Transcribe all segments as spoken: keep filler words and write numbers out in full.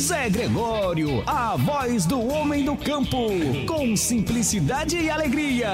Zé Gregório, a voz do homem do campo, com simplicidade e alegria.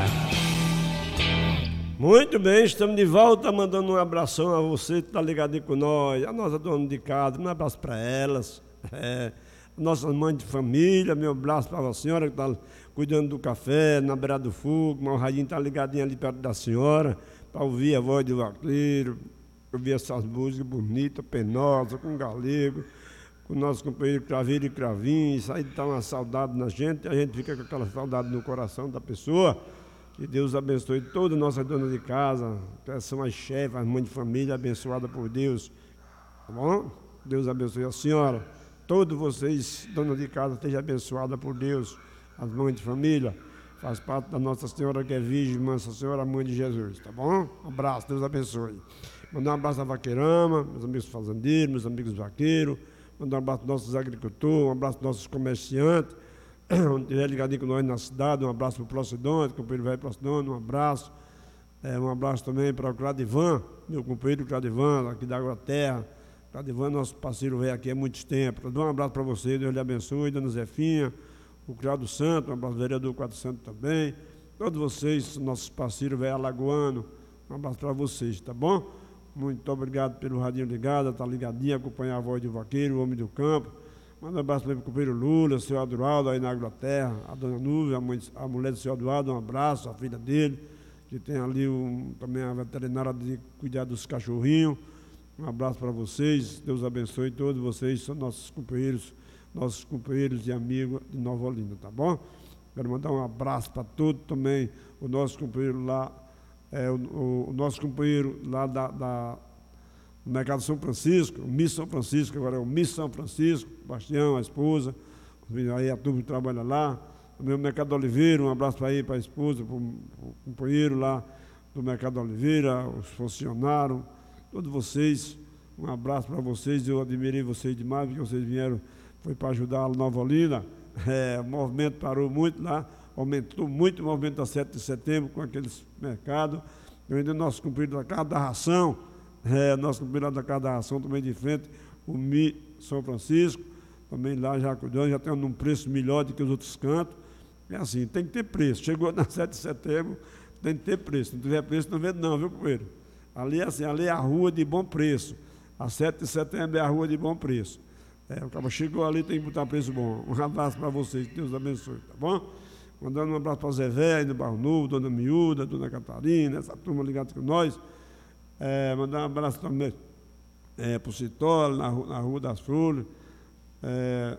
Muito bem, estamos de volta, mandando um abração a você que está ligadinho com nós, a nossa dona de casa, um abraço para elas, é, nossa mãe de família, meu abraço para a senhora que está cuidando do café, na beira do fogo, mas o radinho está ligadinho ali perto da senhora, para ouvir a voz do vaqueiro, ouvir essas músicas bonitas, penosas, com galego, com o nosso companheiro Craveiro e Cravinho. Isso aí dá uma saudade na gente, a gente fica com aquela saudade no coração da pessoa. Que Deus abençoe todas as nossas donas de casa, que são as chefes, as mães de família, abençoadas por Deus. Tá bom? Deus abençoe a senhora. Todos vocês, donas de casa, estejam abençoadas por Deus. As mães de família, faz parte da Nossa Senhora que é Virgem, Nossa Senhora, Mãe de Jesus. Tá bom? Um abraço, Deus abençoe. Mandar um abraço à Vaqueirama, meus amigos fazendeiros, meus amigos vaqueiros. Mandar um abraço aos nossos agricultores, um abraço aos nossos comerciantes. Onde estiver ligadinho com nós na cidade, um abraço para o Procidone, companheiro velho Procidone, um abraço. É, um abraço também para o Cladivan, meu companheiro Cladivan, aqui da Água Terra. Cladivan, nosso parceiro velho aqui há muitos tempos. Dou um abraço para você, Deus lhe abençoe, dona Zefinha, o Criado Santo, um abraço ao vereador Quatro Santos também. Todos vocês, nossos parceiros velho alagoano, um abraço para vocês, tá bom? Muito obrigado pelo radinho ligado, tá ligadinho, acompanhar a voz do vaqueiro, o homem do campo. Manda um abraço para o companheiro Lula, o senhor Adroaldo aí na Inglaterra, a dona Nuvem, a, mãe, a mulher do senhor Adroaldo, um abraço, a filha dele, que tem ali um, também a veterinária de cuidar dos cachorrinhos. Um abraço para vocês, Deus abençoe todos vocês, são nossos companheiros, nossos companheiros e amigos de Nova Olinda, tá bom? Quero mandar um abraço para todos também, o nosso companheiro lá, é, o, o, o nosso companheiro lá da, da no Mercado São Francisco, o Miss São Francisco, agora é o Miss São Francisco, o Bastião, a esposa, aí a turma que trabalha lá, também o Mercado Oliveira, um abraço para aí, para a esposa, para o companheiro lá do Mercado Oliveira, os funcionários, todos vocês, um abraço para vocês, eu admirei vocês demais, porque vocês vieram, foi para ajudar a Nova Olinda, é, o movimento parou muito lá, aumentou muito o movimento da sete de setembro com aqueles mercados, eu ainda nosso companheiro da Casa da Ração, É, nosso companheiro da Casa da Ração também de frente, o Mi São Francisco, também lá já cuidando, já tem um preço melhor do que os outros cantos. É assim, tem que ter preço. Chegou na sete de setembro, tem que ter preço. Se não tiver preço, não vende não, viu, companheiro? Ali é assim, ali é a rua de bom preço. A sete de setembro é a rua de bom preço. É, o cara chegou ali, tem que botar preço bom. Um abraço para vocês, que Deus abençoe, tá bom? Mandando um abraço para o Zé Velho, do Barro Novo, Dona Miúda, Dona Catarina, essa turma ligada com nós. É, mandar um abraço também é, para o Citolo, na, na Rua das Flores, é,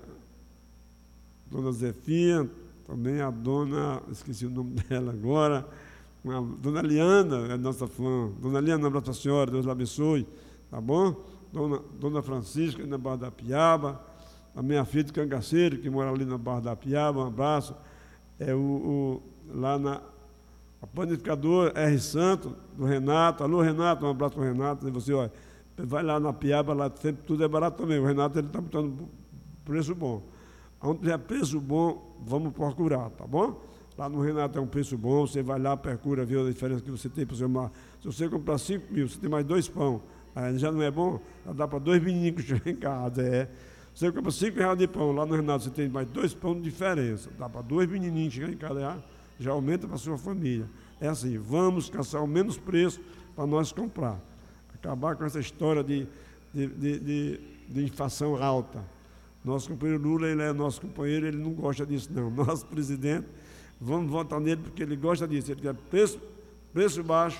Dona Zefinha, também a dona, esqueci o nome dela agora, a Dona Liana, é nossa fã. Dona Liana, um abraço para a senhora, Deus a abençoe, tá bom? Dona, Dona Francisca, na Barra da Piaba, a minha filha de Cangaceiro, que mora ali na Barra da Piaba, um abraço. É, o, o, lá na a panificadora R. Santo, do Renato. Alô, Renato, um abraço para o Renato. E você, olha, vai lá na Piaba, lá sempre tudo é barato também. O Renato está botando preço bom. Onde tiver preço bom, vamos procurar, tá bom? Lá no Renato é um preço bom, você vai lá, procura, vê a diferença que você tem para o seu mar. Se você comprar cinco mil, você tem mais dois pão. Aí já não é bom? Já dá para dois meninos que chegam em casa, é. Você compra cinco reais de pão, lá no Renato você tem mais dois pão de diferença. Dá para dois menininhos chegar em casa, já, já aumenta para a sua família. É assim, vamos caçar o menos preço para nós comprar. Acabar com essa história de, de, de, de, de inflação alta. Nosso companheiro Lula, ele é nosso companheiro, ele não gosta disso não. Nosso presidente, vamos votar nele porque ele gosta disso. Ele quer preço, preço baixo,